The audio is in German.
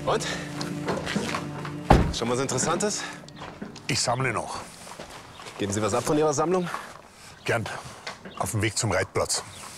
Und? Schon was Interessantes? Ich sammle noch. Geben Sie was ab von Ihrer Sammlung? Gern. Auf dem Weg zum Reitplatz.